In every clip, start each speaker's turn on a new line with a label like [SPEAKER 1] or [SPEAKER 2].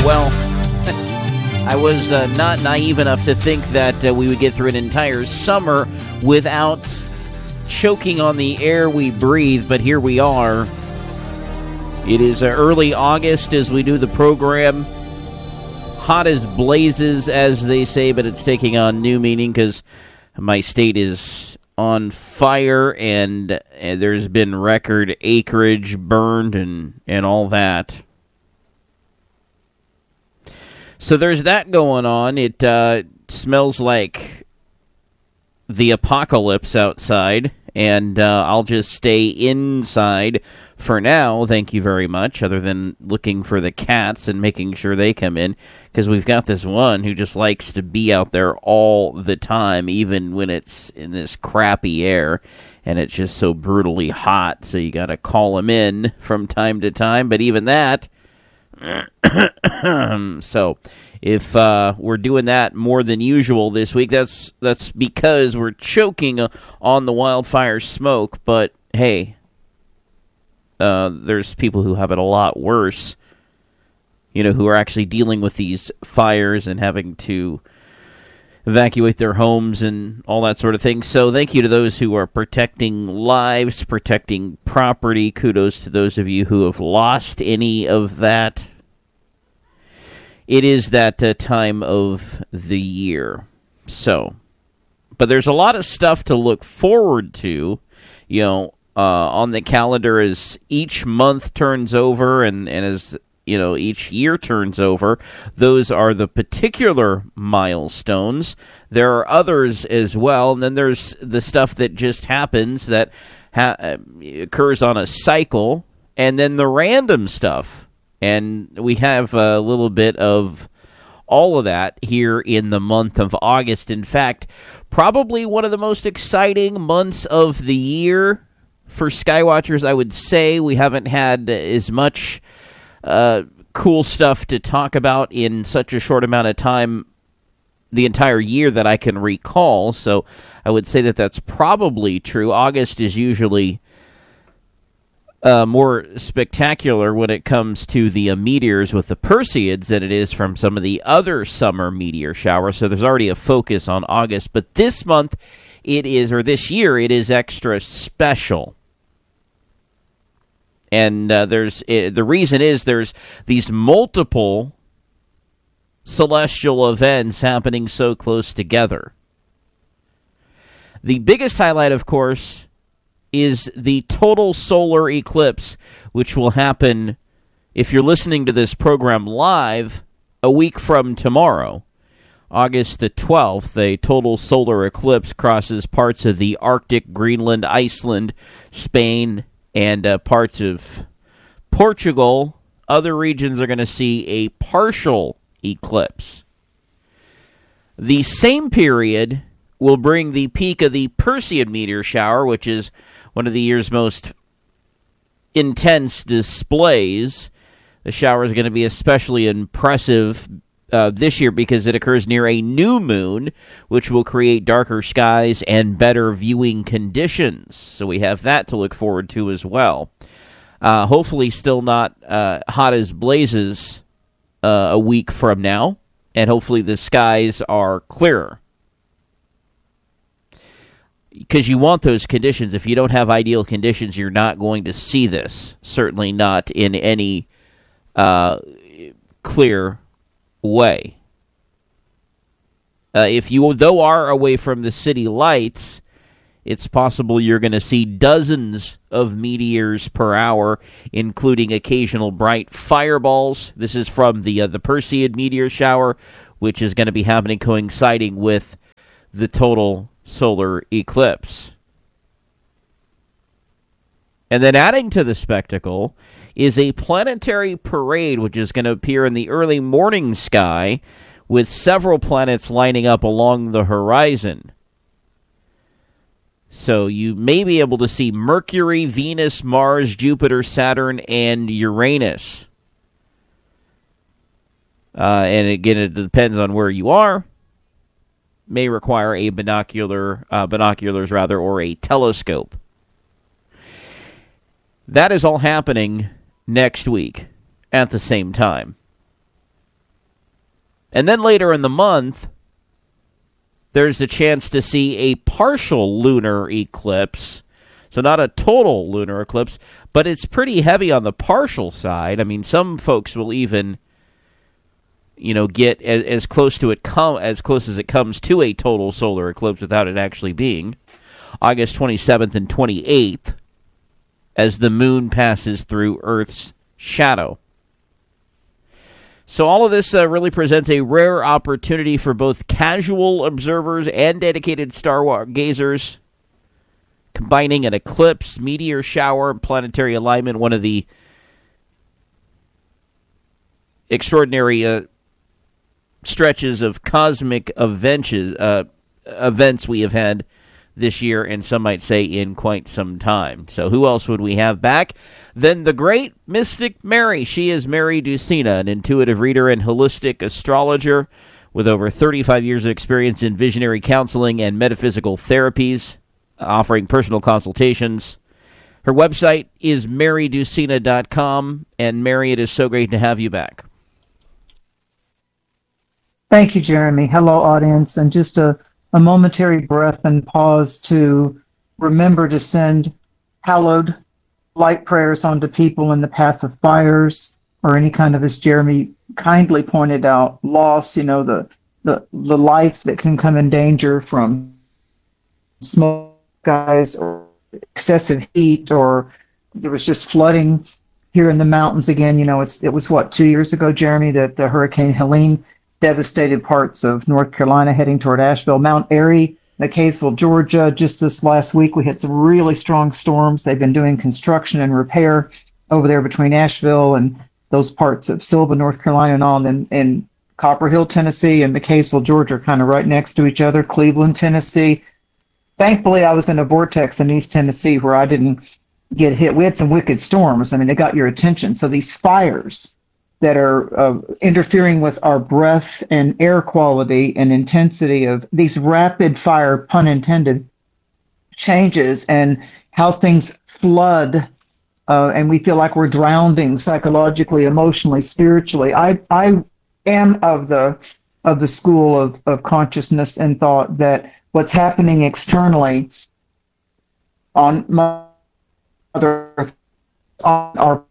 [SPEAKER 1] Well, I was not naive enough to think that we would get through an entire summer without choking on the air we breathe, but here we are. It is early August as we do the program. Hot as blazes, as they say, but it's taking on new meaning because my state is on fire and there's been record acreage burned and all that. So there's that going on. It smells like the apocalypse outside, and I'll just stay inside for now, thank you very much, other than looking for the cats and making sure they come in, because we've got this one who just likes to be out there all the time, even when it's in this crappy air, and it's just so brutally hot, so you got to call him in from time to time, but even that... So, if we're doing that more than usual this week, that's because we're choking on the wildfire smoke. But hey, there's people who have it a lot worse. You know, who are actually dealing with these fires and having to evacuate their homes and all that sort of thing. So thank you to those who are protecting lives, protecting property. Kudos to those of you who have lost any of that. It is that time of the year. So, but there's a lot of stuff to look forward to, you know, on the calendar as each month turns over and as, you know, each year turns over. Those are the particular milestones. There are others as well, and then there's the stuff that just happens that occurs on a cycle, and then the random stuff. And we have a little bit of all of that here in the month of August. In fact, probably one of the most exciting months of the year for Skywatchers, I would say. We haven't had as much cool stuff to talk about in such a short amount of time the entire year that I can recall. So I would say that that's probably true. August is usually... more spectacular when it comes to the meteors with the Perseids than it is from some of the other summer meteor showers. So there's already a focus on August. But this month it is, or this year, it is extra special. And the reason is there's these multiple celestial events happening so close together. The biggest highlight, of course, is the total solar eclipse, which will happen, if you're listening to this program live, a week from tomorrow. August the 12th, a total solar eclipse crosses parts of the Arctic, Greenland, Iceland, Spain, and parts of Portugal. Other regions are going to see a partial eclipse. The same period will bring the peak of the Perseid meteor shower, which is one of the year's most intense displays. The shower is going to be especially impressive this year because it occurs near a new moon, which will create darker skies and better viewing conditions. So we have that to look forward to as well. Hopefully still not hot as blazes a week from now, and hopefully the skies are clearer. Because you want those conditions. If you don't have ideal conditions, you're not going to see this. Certainly not in any clear way. If you, though, are away from the city lights, it's possible you're going to see dozens of meteors per hour, including occasional bright fireballs. This is from the Perseid meteor shower, which is going to be happening coinciding with the total solar eclipse. And then adding to the spectacle is a planetary parade, which is going to appear in the early morning sky with several planets lining up along the horizon. So you may be able to see Mercury, Venus, Mars, Jupiter, Saturn, and Uranus. And again, it depends on where you are. May require a binoculars or a telescope. That is all happening next week at the same time. And then later in the month, there's a chance to see a partial lunar eclipse. So not a total lunar eclipse, but it's pretty heavy on the partial side. I mean, some folks will even, get as close as it comes to a total solar eclipse without it actually being. August 27th and 28th, as the moon passes through Earth's shadow. So all of this really presents a rare opportunity for both casual observers and dedicated stargazers, combining an eclipse, meteor shower, and planetary alignment, one of the extraordinary stretches of cosmic events we have had this year, and some might say in quite some time. So who else would we have back than the great mystic Mary? She is Mary Ducina, an intuitive reader and holistic astrologer with over 35 years of experience in visionary counseling and metaphysical therapies, offering personal consultations. Her website is maryducina.com. And Mary, it is so great to have you back.
[SPEAKER 2] Thank you, Jeremy. Hello, audience. And just a momentary breath and pause to remember to send hallowed light prayers onto people in the path of fires or any kind of, as Jeremy kindly pointed out, loss, the life that can come in danger from smoke, guys, or excessive heat, or there was just flooding here in the mountains again. It was 2 years ago, Jeremy, that the Hurricane Helene devastated parts of North Carolina heading toward Asheville. Mount Airy, McKaysville, Georgia. Just this last week, we had some really strong storms. They've been doing construction and repair over there between Asheville and those parts of Sylva, North Carolina, and all. And Copper Hill, Tennessee, and McKaysville, Georgia are kind of right next to each other. Cleveland, Tennessee. Thankfully, I was in a vortex in East Tennessee where I didn't get hit. We had some wicked storms. I mean, they got your attention. So these fires that are interfering with our breath and air quality and intensity of these rapid fire, pun intended, changes and how things flood and we feel like we're drowning psychologically, emotionally, spiritually. I am of the school of consciousness and thought that what's happening externally on Mother, on our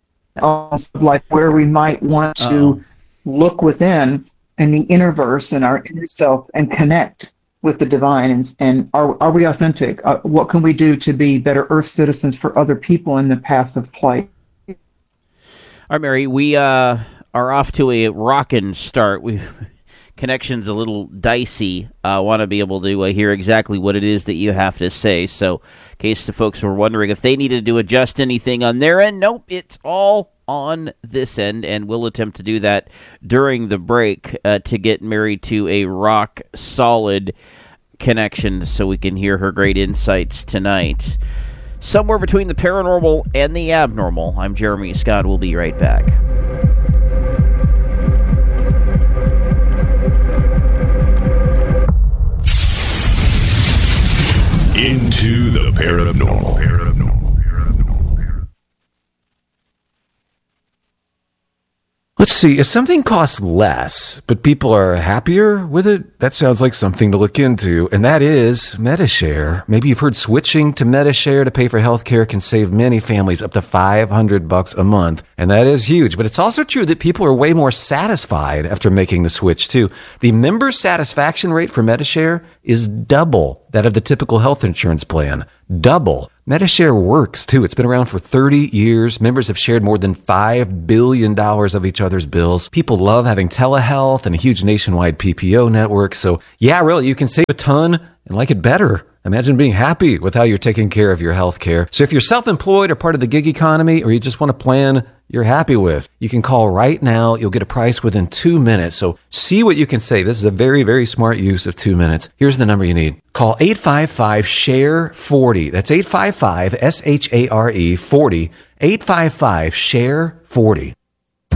[SPEAKER 2] like where we might want to look within in the innerverse and our inner self and connect with the divine. And are we authentic? What can we do to be better Earth citizens for other people in the path of play?
[SPEAKER 1] All right, Mary, we are off to a rockin' start. Connection's a little dicey. I want to be able to hear exactly what it is that you have to say. So in case the folks were wondering if they needed to adjust anything on their end, nope, it's all on this end, and we'll attempt to do that during the break to get Mary to a rock-solid connection so we can hear her great insights tonight. Somewhere between the paranormal and the abnormal, I'm Jeremy Scott. We'll be right back.
[SPEAKER 3] Into the paranormal.
[SPEAKER 4] Let's see, if something costs less, but people are happier with it, that sounds like something to look into, and that is Medi-Share. Maybe you've heard switching to Medi-Share to pay for healthcare can save many families up to $500 a month, and that is huge. But it's also true that people are way more satisfied after making the switch, too. The member satisfaction rate for Medi-Share is double that of the typical health insurance plan. Double. Medi-Share works, too. It's been around for 30 years. Members have shared more than $5 billion of each other's bills. People love having telehealth and a huge nationwide PPO network. So, yeah, really, you can save a ton and like it better. Imagine being happy with how you're taking care of your health care. So if you're self-employed or part of the gig economy, or you just want a plan you're happy with, you can call right now. You'll get a price within 2 minutes. So see what you can save. This is a very, very smart use of 2 minutes. Here's the number you need. Call 855-SHARE-40. That's 855-SHARE-40. 855-SHARE-40.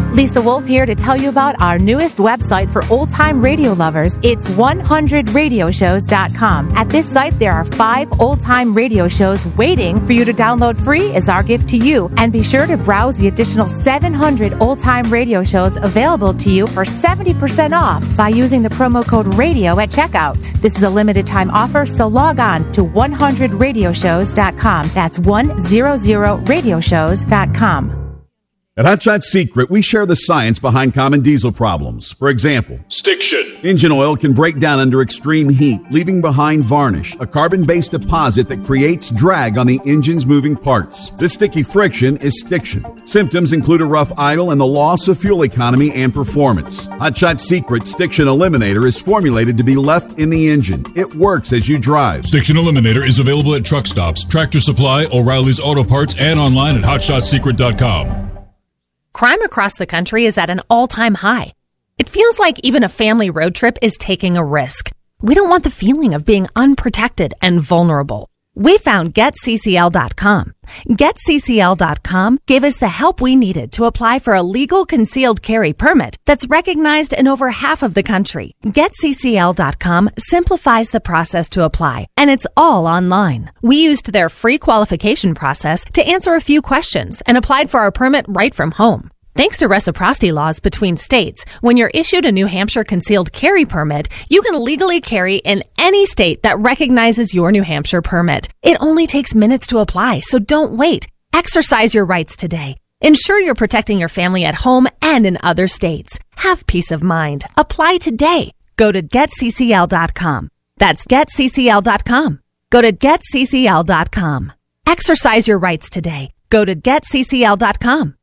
[SPEAKER 5] Lisa Wolf here to tell you about our newest website for old-time radio lovers. It's 100radioshows.com. At this site, there are 5 old-time radio shows waiting for you to download free as our gift to you. And be sure to browse the additional 700 old-time radio shows available to you for 70% off by using the promo code RADIO at checkout. This is a limited-time offer, so log on to 100radioshows.com. That's 100radioshows.com.
[SPEAKER 6] At Hot Shot Secret, we share the science behind common diesel problems. For example,
[SPEAKER 3] Stiction.
[SPEAKER 6] engine oil can break down under extreme heat, leaving behind varnish, a carbon-based deposit that creates drag on the engine's moving parts. This sticky friction is stiction. Symptoms include a rough idle and the loss of fuel economy and performance. Hot Shot Secret Stiction Eliminator is formulated to be left in the engine. It works as you drive.
[SPEAKER 3] Stiction Eliminator is available at truck stops, Tractor Supply, O'Reilly's Auto Parts, and online at hotshotsecret.com.
[SPEAKER 7] Crime across the country is at an all-time high. It feels like even a family road trip is taking a risk. We don't want the feeling of being unprotected and vulnerable. We found GetCCL.com. GetCCL.com gave us the help we needed to apply for a legal concealed carry permit that's recognized in over half of the country. GetCCL.com simplifies the process to apply, and it's all online. We used their free qualification process to answer a few questions and applied for our permit right from home. Thanks to reciprocity laws between states, when you're issued a New Hampshire concealed carry permit, you can legally carry in any state that recognizes your New Hampshire permit. It only takes minutes to apply, so don't wait. Exercise your rights today. Ensure you're protecting your family at home and in other states. Have peace of mind. Apply today. Go to GetCCL.com. That's GetCCL.com. Go to GetCCL.com. Exercise your rights today. Go to GetCCL.com.